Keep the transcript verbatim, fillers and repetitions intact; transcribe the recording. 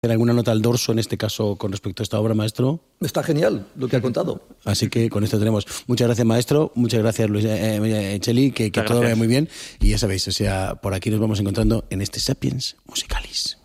¿Alguna nota al dorso en este caso con respecto a esta obra, maestro? Está genial lo que ha contado. Así que con esto tenemos. Muchas gracias, maestro. Muchas gracias, Luis eh, Cheli. Que, que todo vaya muy bien. Y ya sabéis, o sea, por aquí nos vamos encontrando en este Sapiens Musicalis.